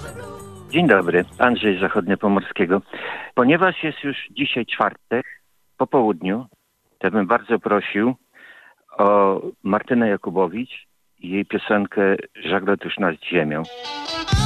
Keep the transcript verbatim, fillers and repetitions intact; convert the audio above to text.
Dzień dobry, Andrzej z Zachodniopomorskiego. Ponieważ jest już dzisiaj czwartek, po południu, to bym bardzo prosił o Martynę Jakubowicz i jej piosenkę Żagle tuż nad ziemią.